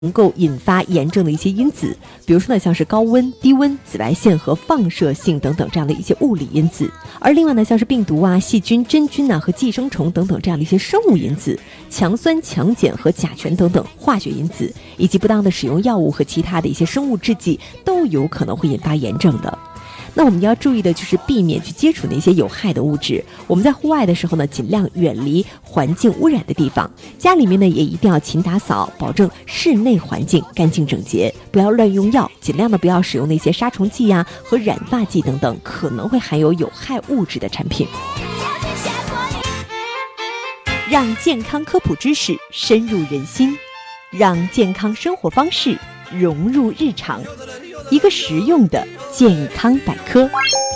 能够引发炎症的一些因子，比如说呢，像是高温、低温、紫外线和放射性等等这样的一些物理因子。而另外呢，像是病毒啊、细菌、真菌啊和寄生虫等等这样的一些生物因子，强酸、强碱和甲醛等等化学因子，以及不当的使用药物和其他的一些生物制剂，都有可能会引发炎症的。那我们要注意的就是避免去接触那些有害的物质。我们在户外的时候呢，尽量远离环境污染的地方。家里面呢，也一定要勤打扫，保证室内环境干净整洁，不要乱用药，尽量的不要使用那些杀虫剂啊和染发剂等等可能会含有害物质的产品。让健康科普知识深入人心，让健康生活方式融入日常，一个实用的健康百科。